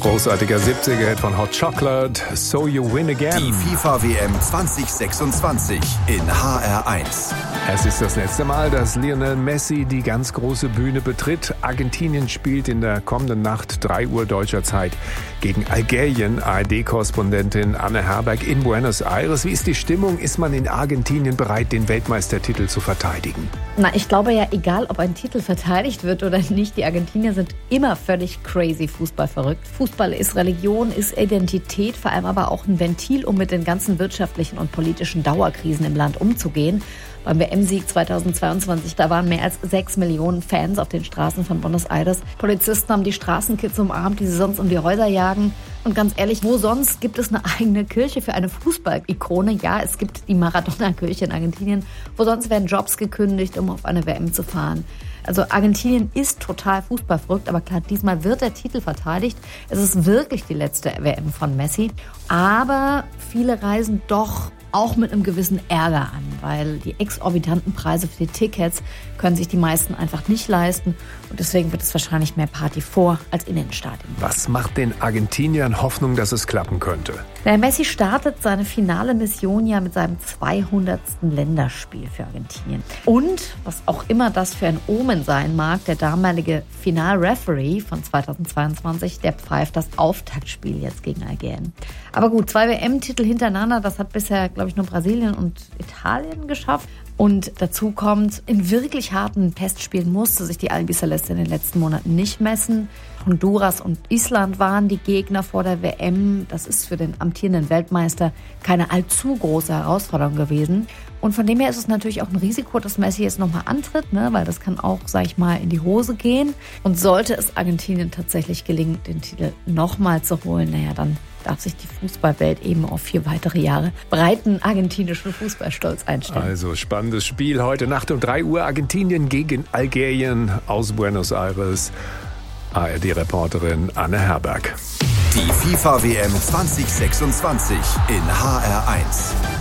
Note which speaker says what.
Speaker 1: Großartiger 70er-Hit von Hot Chocolate, So You Win Again.
Speaker 2: Die FIFA-WM 2026 in HR1.
Speaker 1: Es ist das letzte Mal, dass Lionel Messi die ganz große Bühne betritt. Argentinien spielt in der kommenden Nacht 3 Uhr deutscher Zeit gegen Algerien. ARD-Korrespondentin Anne Herberg in Buenos Aires. Wie ist die Stimmung? Ist man in Argentinien bereit, den Weltmeistertitel zu verteidigen?
Speaker 3: Ich glaube ja, egal ob ein Titel verteidigt wird oder nicht, die Argentinier sind immer völlig crazy Fußball verrückt. Fußball ist Religion, ist Identität, vor allem aber auch ein Ventil, um mit den ganzen wirtschaftlichen und politischen Dauerkrisen im Land umzugehen. Beim WM-Sieg 2022, da waren mehr als 6 Millionen Fans auf den Straßen von Buenos Aires. Polizisten haben die Straßenkids umarmt, die sie sonst um die Häuser jagen. Und ganz ehrlich, wo sonst gibt es eine eigene Kirche für eine Fußball-Ikone? Ja, es gibt die Maradona-Kirche in Argentinien. Wo sonst werden Jobs gekündigt, um auf eine WM zu fahren? Also Argentinien ist total fußballverrückt, aber klar, diesmal wird der Titel verteidigt. Es ist wirklich die letzte WM von Messi. Aber viele reisen doch auch mit einem gewissen Ärger an, weil die exorbitanten Preise für die Tickets können sich die meisten einfach nicht leisten und deswegen wird es wahrscheinlich mehr Party vor als in den Stadien.
Speaker 1: Was macht den Argentiniern Hoffnung, dass es klappen könnte?
Speaker 3: Messi startet seine finale Mission ja mit seinem 200. Länderspiel für Argentinien. Und, was auch immer das für ein Omen sein mag, der damalige Finalreferee von 2022, der pfeift das Auftaktspiel jetzt gegen Algerien. Aber gut, 2 WM-Titel hintereinander, das hat bisher, glaube ich, nur Brasilien und Italien geschafft. Und dazu kommt, in wirklich harten Testspielen musste sich die Albiceleste in den letzten Monaten nicht messen. Honduras und Island waren die Gegner vor der WM. Das ist für den amtierenden Weltmeister keine allzu große Herausforderung gewesen. Und von dem her ist es natürlich auch ein Risiko, dass Messi jetzt nochmal antritt, weil das kann auch, sag ich mal, in die Hose gehen. Und sollte es Argentinien tatsächlich gelingen, den Titel nochmal zu holen, dann darf sich die Fußballwelt eben auf 4 weitere Jahre breiten argentinischen Fußballstolz einstellen.
Speaker 1: Also spannendes Spiel heute Nacht um 3 Uhr. Argentinien gegen Algerien aus Buenos Aires. ARD-Reporterin Anne Herberg.
Speaker 2: Die FIFA-WM 2026 in HR1.